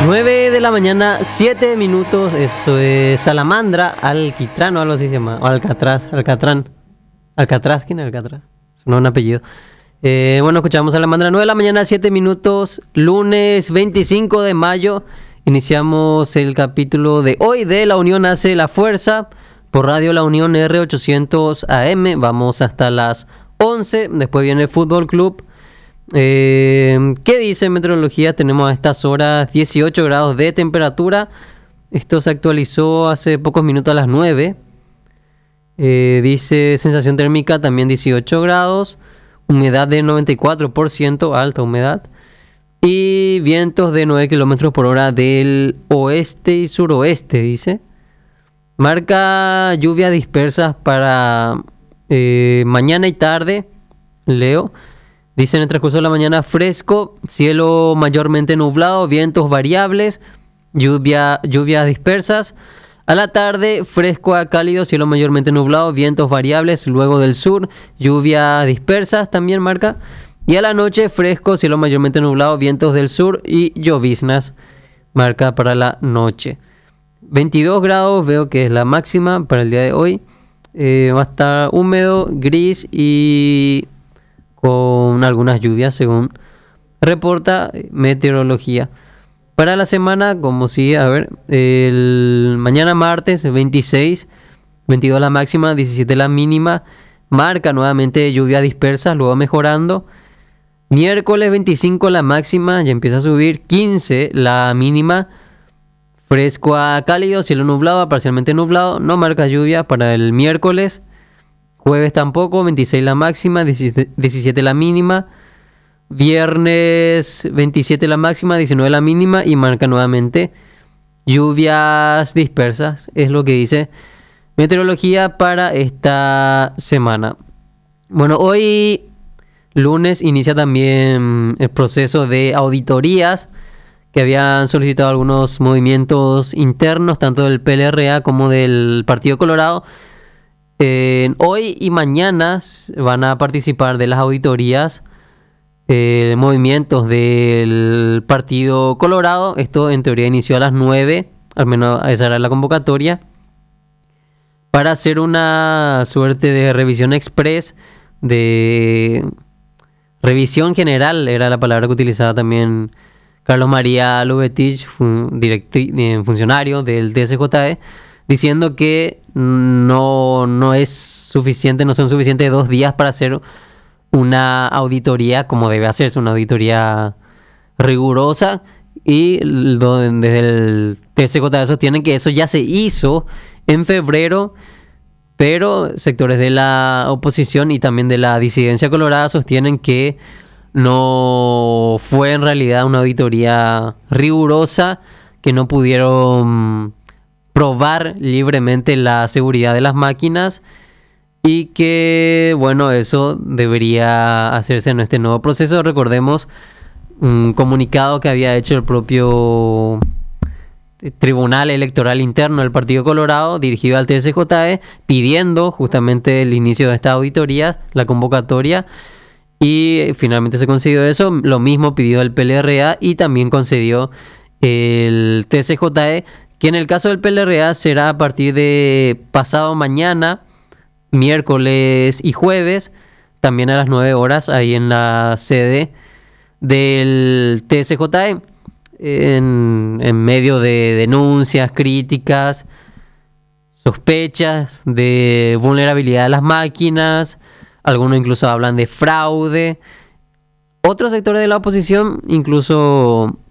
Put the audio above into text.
9 de la mañana, 7 minutos. Eso es Salamandra, Alquitrán o algo así se llama. O Alcatraz, Alcatraz, ¿quién es Alcatraz? No, un apellido. Bueno, escuchamos Salamandra, 9 de la mañana, 7 minutos. Lunes 25 de mayo. Iniciamos el capítulo de hoy de La Unión Hace la Fuerza. Por Radio La Unión R800 AM. Vamos hasta las 11. Después viene el Fútbol Club. ¿Qué dice meteorología? Tenemos a estas horas 18 grados de temperatura. Esto se actualizó hace pocos minutos a las 9. Dice sensación térmica también 18 grados. Humedad de 94%, alta humedad. Y vientos de 9 kilómetros por hora del oeste y suroeste, dice. Marca lluvias dispersas para mañana y tarde, leo. Dice en el transcurso de la mañana fresco, cielo mayormente nublado, vientos variables, lluvias dispersas. A la tarde fresco a cálido, cielo mayormente nublado, vientos variables. Luego del sur, lluvias dispersas también marca. Y a la noche fresco, cielo mayormente nublado, vientos del sur y lloviznas marca para la noche. 22 grados veo que es la máxima para el día de hoy. Va a estar húmedo, gris y con algunas lluvias según reporta meteorología. Para la semana, como sigue, a ver, el mañana martes 26, 22 la máxima, 17 la mínima, marca nuevamente lluvias dispersas, luego mejorando. Miércoles 25 la máxima, ya empieza a subir, 15 la mínima, fresco a cálido, cielo nublado a parcialmente nublado, no marca lluvia para el miércoles. Jueves tampoco, 26 la máxima, 17 la mínima. Viernes 27 la máxima, 19 la mínima y marca nuevamente lluvias dispersas. Es lo que dice meteorología para esta semana. Bueno, hoy lunes inicia también el proceso de auditorías que habían solicitado algunos movimientos internos, tanto del PLRA como del Partido Colorado. Hoy y mañana van a participar de las auditorías movimientos del Partido Colorado. Esto en teoría inició a las 9, al menos esa era la convocatoria, para hacer una suerte de revisión express, de revisión general, era la palabra que utilizaba también Carlos María Lubetich, funcionario del TSJE, diciendo que no es suficiente, no son suficientes 2 días para hacer una auditoría como debe hacerse, una auditoría rigurosa, y desde el TSJE sostienen que eso ya se hizo en febrero, pero sectores de la oposición y también de la disidencia colorada sostienen que no fue en realidad una auditoría rigurosa, que no pudieron probar libremente la seguridad de las máquinas y que, bueno, eso debería hacerse en este nuevo proceso. Recordemos un comunicado que había hecho el propio Tribunal Electoral Interno del Partido Colorado, dirigido al TSJE, pidiendo justamente el inicio de esta auditoría, la convocatoria, y finalmente se concedió eso. Lo mismo pidió el PLRA y también concedió el TSJE, que en el caso del PLRA será a partir de pasado mañana, miércoles y jueves, también a las 9 horas, ahí en la sede del TSJE, en medio de denuncias, críticas, sospechas de vulnerabilidad de las máquinas. Algunos incluso hablan de fraude. Otros sectores de la oposición incluso